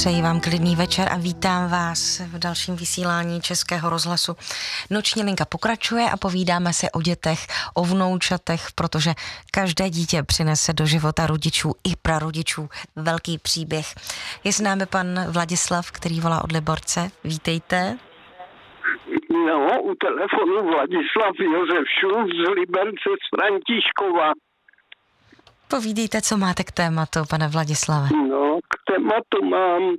Přeji vám klidný večer a vítám vás v dalším vysílání Českého rozhlasu. Noční linka pokračuje a povídáme si o dětech, o vnoučatech, protože každé dítě přinese do života rodičů i prarodičů velký příběh. Je s námi pan Vladislav, který volá od Liborce. Vítejte. No, u telefonu Vladislav Josef Šulc z Liberce z Františkova. Povídejte, co máte k tématu, pane Vladislave. No, k tématu mám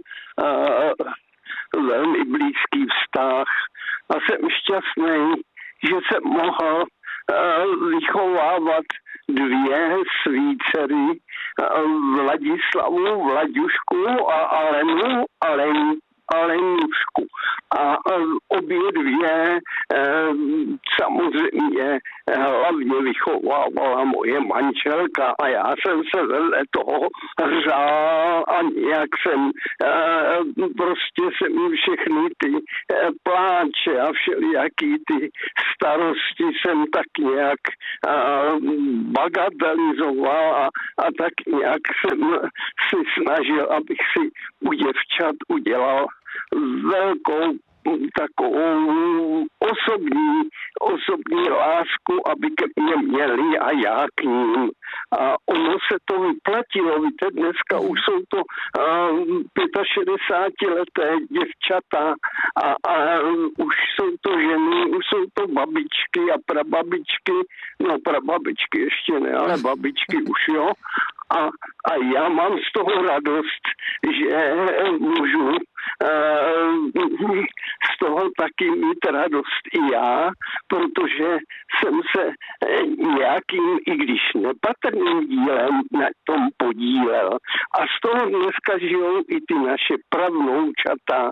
velmi blízký vztah a jsem šťastný, že jsem mohl vychovávat dvě svý dcery, Vladislavu, Vlaďušku a Alenušku. A obě dvě samozřejmě hlavně vychovávala moje manželka a já jsem se vedle toho hřál a nějak jsem prostě jsem všechny ty pláče a všelijaký ty starosti jsem tak nějak bagatelizoval a tak nějak jsem si snažil, abych si u děvčat udělal velkou takovou osobní lásku, aby ke mně měli a já k ním. A ono se to vyplatilo. Víte, dneska už jsou to 65leté děvčata a už jsou to ženy, už jsou to babičky a prababičky. No prababičky ještě ne, ale babičky už jo. A já mám z toho radost, že můžu z toho taky mít radost i já, protože jsem se nějakým, i když nepatrným dílem na tom podílel. A z toho dneska žijou i ty naše pravnoučata.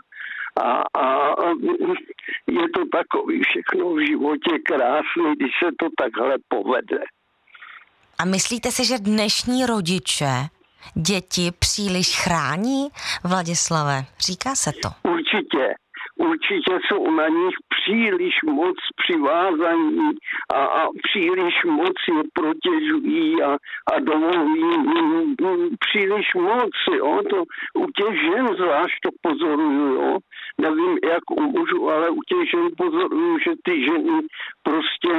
A je to takový všechno v životě krásný, když se to takhle povede. A myslíte si, že dnešní rodiče děti příliš chrání, Vladislave? Říká se to. Určitě jsou na nich příliš moc přivázaní a příliš moc je protěžují a dovolují příliš moc, jo. To u těch žen zvlášť to pozoruju, jo. Nevím, jak u mužů, ale u těch žen pozoruju, že ty ženy prostě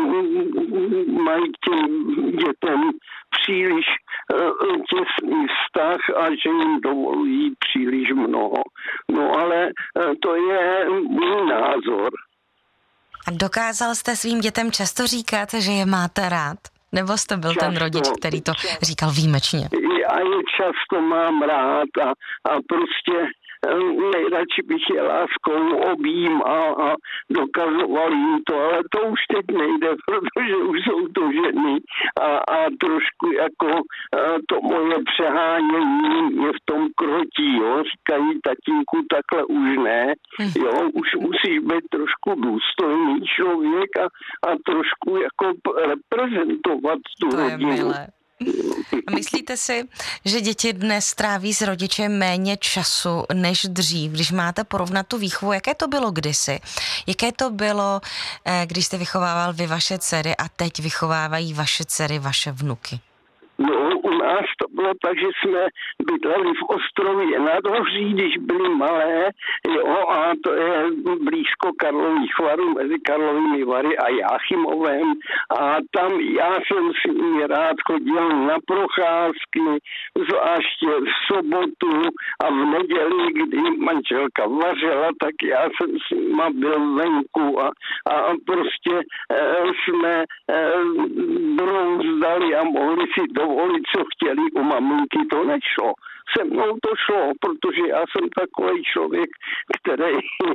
mají k těm dětem příliš těsný vztah a že jim dovolují příliš mnoho. No ale to je můj názor. A dokázal jste svým dětem často říkat, že je máte rád? Nebo jste byl ten rodič, který to říkal výjimečně? Já je často mám rád a prostě nejradši bych je láskou objímal a dokazoval jim to, ale to už teď nejde, protože už jsou to ženy a trošku jako to moje přehánění je v tom krotí, jo, říkají tatínku, takhle už ne, jo, už musíš být trošku důstojný člověk a trošku jako reprezentovat tu to rodinu. Je milé. A myslíte si, že děti dnes tráví s rodičem méně času než dřív? Když máte porovnat tu výchovu, jaké to bylo kdysi? Jaké to bylo, když jste vychovával vy vaše dcery a teď vychovávají vaše dcery vaše vnuky? No, u nás to bylo tak, že jsme bydleli v Ostrově nad Hoří, když byli malé, jo, a to je blízko Karlových Varů, mezi Karlovými Vary a Jáchymovem. A tam já jsem s nimi rád chodil na procházky, zvláště v sobotu a v neděli, kdy manželka vařila, tak já jsem s nima byl venku a prostě jsme brouzdali a mohli si dovolit, co chtěli u maminky, to nešlo. Se mnou to šlo, protože já jsem takový člověk, který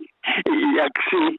jaksi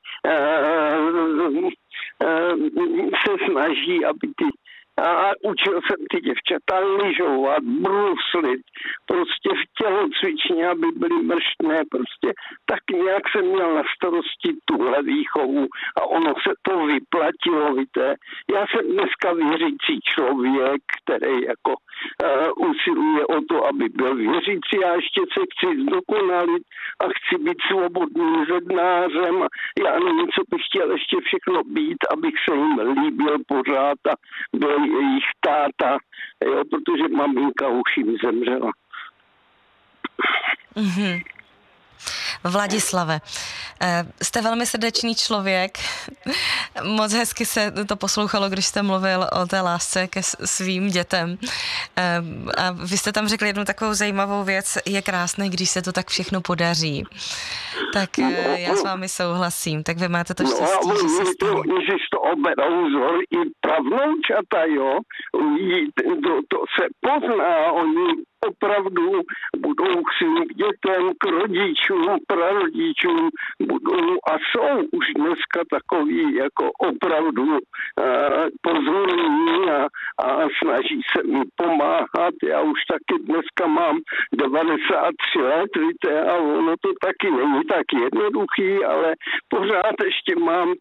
se snaží, aby a učil jsem ty děvčata lyžovat, bruslit, prostě v tělocvičně, aby byly mrštné, prostě tak nějak jsem měl na starosti tuhle výchovu a ono se to vyplatilo, víte. Já jsem dneska věřící člověk, který jako usiluje o to, aby byl věřící a ještě se chci zdokonalit a chci být svobodným zednářem a já nevím, co bych chtěl ještě všechno být, abych se jim líbil pořád a byl jejich táta, jo, protože maminka už jim zemřela. Mm-hmm. Vladislave, jste velmi srdečný člověk. Moc hezky se to poslouchalo, když jste mluvil o té lásce ke svým dětem. A vy jste tam řekl jednu takovou zajímavou věc, je krásné, když se to tak všechno podaří. Tak já s vámi souhlasím, tak vy máte to štěstí, že se stalo. Když to oberou vzor i pravnoučata, jo, to se pozná, oni opravdu budou k svým dětem, k rodičům, prarodičům, budou a jsou už dneska takový jako opravdu pozorní a snaží se mi pomáhat. Já už taky dneska mám 93 let, víte, a ono to taky není tak jednoduchý, ale pořád ještě mám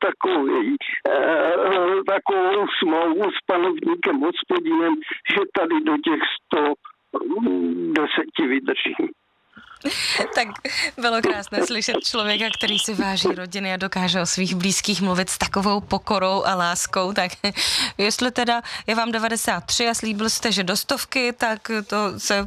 takovou smlouvu s panovníkem Hospodinem, že tady do těch 110 vydržím. Tak bylo krásné slyšet člověka, který si váží rodiny a dokáže o svých blízkých mluvit s takovou pokorou a láskou. Tak jestli teda je vám 93 a slíbil jste, že do 100, tak to se